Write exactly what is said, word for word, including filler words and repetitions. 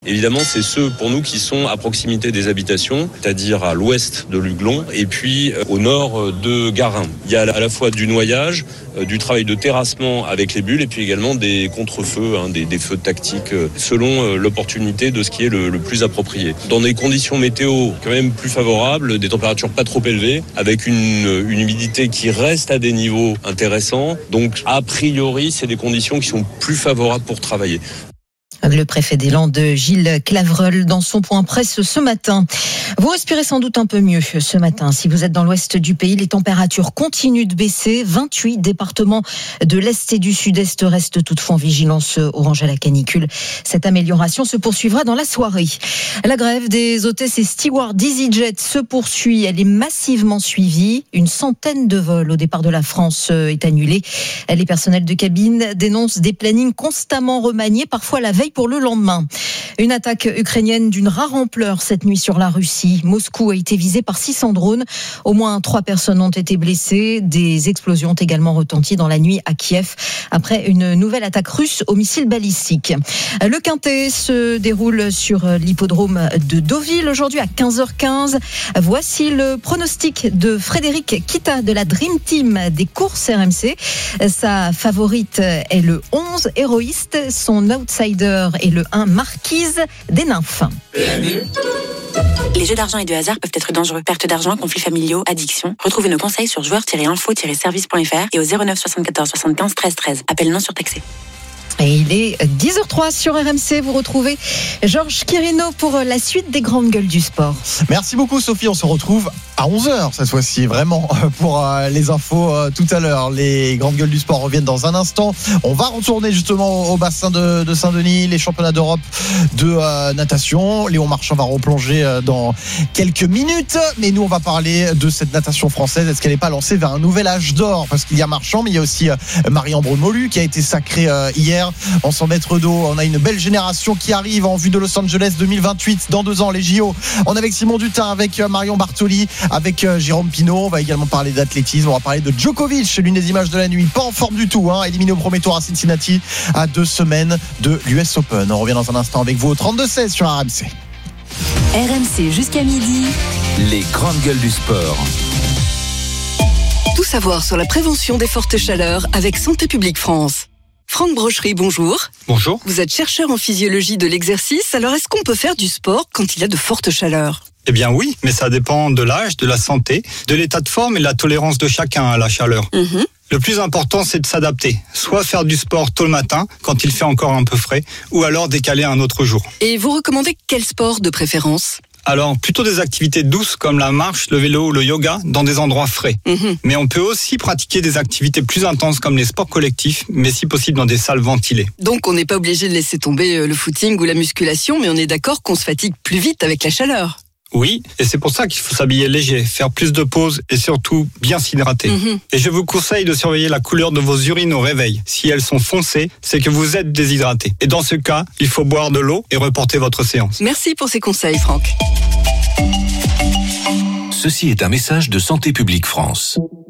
Évidemment, c'est ceux pour nous qui sont à proximité des habitations, c'est-à-dire à l'ouest de Luglon et puis au nord de Garin. Il y a à la fois du noyage, du travail de terrassement avec les bulles et puis également des contre-feux, hein, des, des feux tactiques selon l'opportunité de ce qui est le, le plus approprié. Dans des conditions météo quand même plus favorables, des températures pas trop élevées, avec une, une humidité qui reste à des niveaux intéressants. Donc a priori, c'est des conditions qui sont plus favorables pour travailler. Le préfet des Landes, Gilles Clavreul, dans son point presse ce matin. Vous respirez sans doute un peu mieux ce matin. Si vous êtes dans l'ouest du pays, les températures continuent de baisser. vingt-huit départements de l'est et du sud-est restent toutefois en vigilance orange à la canicule. Cette amélioration se poursuivra dans la soirée. La grève des hôtesses et stewards d'EasyJet se poursuit. Elle est massivement suivie. Une centaine de vols au départ de la France est annulée. Les personnels de cabine dénoncent des plannings constamment remaniés, parfois la veille pour le lendemain. Une attaque ukrainienne d'une rare ampleur cette nuit sur la Russie. Moscou a été visé par six cents drones. Au moins trois personnes ont été blessées. Des explosions ont également retenti dans la nuit à Kiev après une nouvelle attaque russe au missile balistique. Le Quintet se déroule sur l'hippodrome de Deauville aujourd'hui à quinze heures quinze. Voici le pronostic de Frédéric Kita de la Dream Team des courses R M C. Sa favorite est le onze Héroïste. Son outsider est le un Marquise des Nymphes. Les jeux d'argent et de hasard peuvent être dangereux. Perte d'argent, conflits familiaux, addiction. Retrouvez nos conseils sur joueurs tiret info tiret service point f r et au zéro neuf soixante-quatorze soixante-quinze treize treize. Appel non surtaxé. Et il est dix heures zéro trois sur R M C. Vous retrouvez Georges Quirino pour la suite des grandes gueules du sport. Merci beaucoup Sophie, on se retrouve à onze heures cette fois-ci, vraiment, pour les infos tout à l'heure. Les grandes gueules du sport reviennent dans un instant. On va retourner justement au bassin de, de Saint-Denis, les championnats d'Europe de euh, natation. Léon Marchand va replonger dans quelques minutes, mais nous on va parler de cette natation française. Est-ce qu'elle n'est pas lancée vers un nouvel âge d'or? Parce qu'il y a Marchand, mais il y a aussi euh, Marie-Ambre Molu qui a été sacrée euh, hier en cent mètres d'eau. On a une belle génération qui arrive en vue de Los Angeles deux mille vingt-huit, dans deux ans les J O. On est avec Simon Dutin, avec Marion Bartoli, avec Jérôme Pinault. On va également parler d'athlétisme, on va parler de Djokovic, l'une des images de la nuit, pas en forme du tout, hein, éliminé au premier tour à Cincinnati à deux semaines de l'U S Open. On revient dans un instant avec vous au trente-deux seize sur R M C. R M C jusqu'à midi. Les grandes gueules du sport. Tout savoir sur la prévention des fortes chaleurs avec Santé publique France. Franck Brochery, bonjour. Bonjour. Vous êtes chercheur en physiologie de l'exercice, alors est-ce qu'on peut faire du sport quand il y a de fortes chaleurs ? Eh bien oui, mais ça dépend de l'âge, de la santé, de l'état de forme et de la tolérance de chacun à la chaleur. Mmh. Le plus important, c'est de s'adapter. Soit faire du sport tôt le matin, quand il fait encore un peu frais, ou alors décaler un autre jour. Et vous recommandez quel sport de préférence ? Alors, plutôt des activités douces comme la marche, le vélo ou le yoga dans des endroits frais. Mmh. Mais on peut aussi pratiquer des activités plus intenses comme les sports collectifs, mais si possible dans des salles ventilées. Donc on n'est pas obligé de laisser tomber le footing ou la musculation, mais on est d'accord qu'on se fatigue plus vite avec la chaleur. Oui, et c'est pour ça qu'il faut s'habiller léger, faire plus de pauses et surtout bien s'hydrater. Mmh. Et je vous conseille de surveiller la couleur de vos urines au réveil. Si elles sont foncées, c'est que vous êtes déshydraté. Et dans ce cas, il faut boire de l'eau et reporter votre séance. Merci pour ces conseils, Franck. Ceci est un message de Santé publique France.